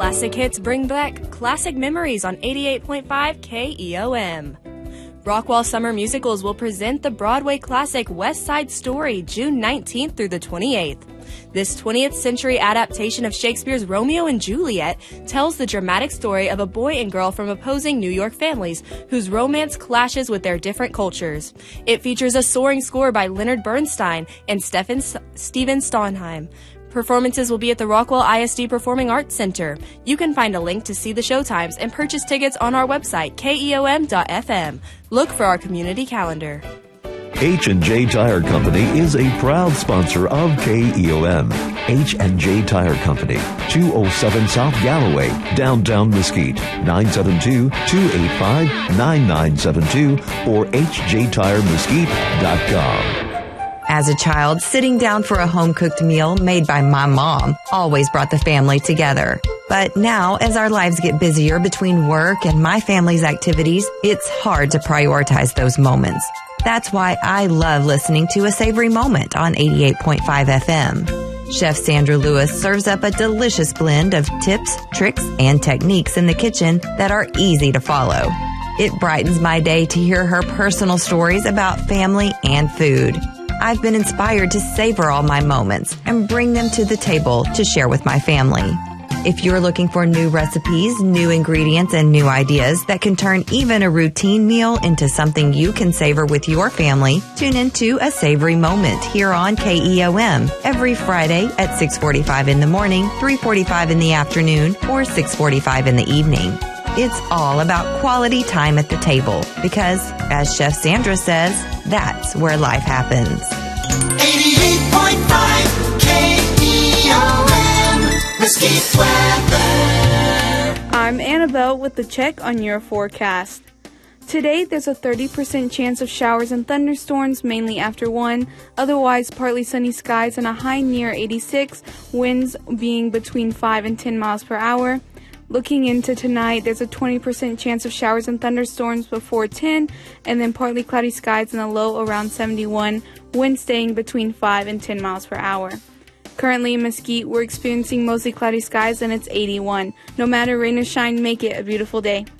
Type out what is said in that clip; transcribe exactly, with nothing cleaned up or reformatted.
Classic hits bring back classic memories on eighty-eight point five K E O M. Rockwall Summer Musicals will present the Broadway classic West Side Story June nineteenth through the twenty-eighth. This twentieth century adaptation of Shakespeare's Romeo and Juliet tells the dramatic story of a boy and girl from opposing New York families whose romance clashes with their different cultures. It features a soaring score by Leonard Bernstein and Stephen, Stephen Sondheim. Performances will be at the Rockwall I S D Performing Arts Center. You can find a link to see the showtimes and purchase tickets on our website, K E O M dot F M. Look for our community calendar. H and J Tire Company is a proud sponsor of K E O M. H and J Tire Company, two oh seven South Galloway, downtown Mesquite, nine seven two, two eight five, nine nine seven two or H J tire mesquite dot com. As a child, sitting down for a home-cooked meal made by my mom always brought the family together. But now, as our lives get busier between work and my family's activities, it's hard to prioritize those moments. That's why I love listening to A Savory Moment on eighty-eight point five F M. Chef Sandra Lewis serves up a delicious blend of tips, tricks, and techniques in the kitchen that are easy to follow. It brightens my day to hear her personal stories about family and food. I've been inspired to savor all my moments and bring them to the table to share with my family. If you're looking for new recipes, new ingredients, and new ideas that can turn even a routine meal into something you can savor with your family, tune into A Savory Moment here on K E O M every Friday at six forty-five in the morning, three forty-five in the afternoon, or six forty-five in the evening. It's all about quality time at the table because, as Chef Sandra says, that's where life happens. eighty-eight point five K E O M, Mesquite weather. I'm Annabelle with the check on your forecast. Today, there's a thirty percent chance of showers and thunderstorms, mainly after one. Otherwise, partly sunny skies and a high near eighty-six, winds being between five and ten miles per hour. Looking into tonight, there's a twenty percent chance of showers and thunderstorms before ten, and then partly cloudy skies and a low around seventy-one, wind staying between five and ten miles per hour. Currently in Mesquite, we're experiencing mostly cloudy skies and it's eighty-one. No matter rain or shine, make it a beautiful day.